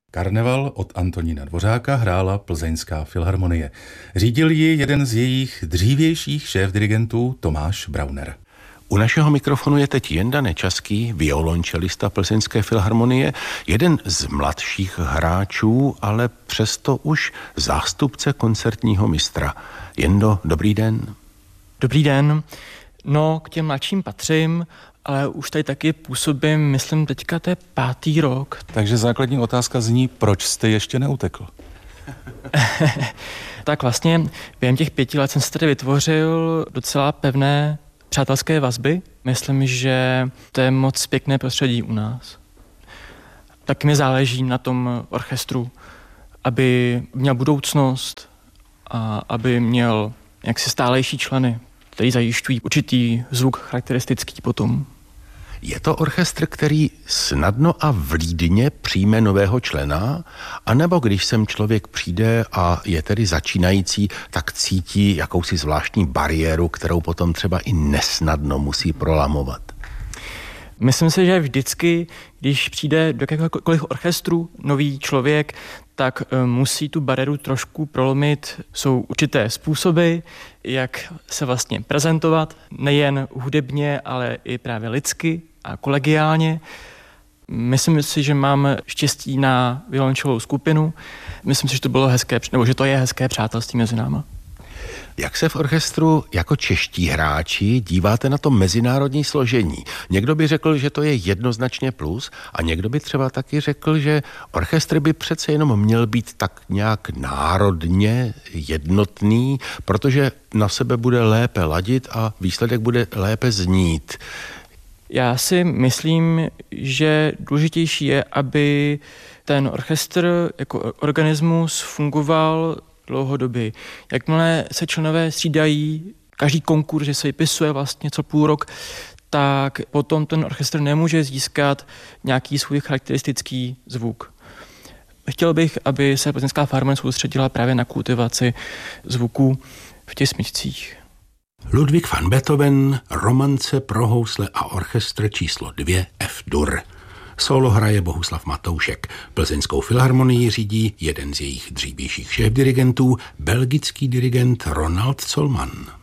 Karneval od Antonína Dvořáka hrála Plzeňská filharmonie. Řídil ji jeden z jejich dřívějších šéfdirigentů Tomáš Brauner. U našeho mikrofonu je teď Jenda Nečaský, violončelista Plzeňské filharmonie, jeden z mladších hráčů, ale přesto už zástupce koncertního mistra. Jendo, dobrý den. Dobrý den. No, k těm mladším patřím, ale už tady taky působím, myslím, teďka to je 5. rok. Takže základní otázka zní, proč jste ještě neutekl? Tak vlastně během těch 5 let jsem si tady vytvořil docela pevné přátelské vazby. Myslím, že to je moc pěkné prostředí u nás. Taky mi záleží na tom orchestru, aby měl budoucnost a aby měl jaksi stálejší členy, který zajišťují určitý zvuk charakteristický potom. Je to orchestr, který snadno a vlídně přijme nového člena, anebo když sem člověk přijde a je tedy začínající, tak cítí jakousi zvláštní bariéru, kterou potom třeba i nesnadno musí prolamovat? Myslím si, že vždycky, když přijde do jakéhokoliv orchestru nový člověk, tak musí tu bariéru trošku prolomit. Jsou určité způsoby, jak se vlastně prezentovat, nejen hudebně, ale i právě lidsky a kolegiálně. Myslím si, že mám štěstí na violončelovou skupinu. Myslím si, že to bylo hezké, nebo že to je hezké přátelství mezi náma. Jak se v orchestru jako čeští hráči díváte na to mezinárodní složení? Někdo by řekl, že to je jednoznačně plus a někdo by třeba taky řekl, že orchestr by přece jenom měl být tak nějak národně jednotný, protože na sebe bude lépe ladit a výsledek bude lépe znít. Já si myslím, že důležitější je, aby ten orchestr jako organismus fungoval dlouhodobě. Jakmile se členové střídají, každý konkurs, že se vypisuje vlastně co půl rok, tak potom ten orchestr nemůže získat nějaký svůj charakteristický zvuk. Chtěl bych, aby se Plzeňská filharmonie soustředila právě na kultivaci zvuků v těch smyčcích. Ludwig van Beethoven, Romance pro housle a orchestr číslo 2 F-dur. Solo hraje Bohuslav Matoušek. Plzeňskou filharmonii řídí jeden z jejich dřívějších šéfdirigentů, belgický dirigent Ronald Solman.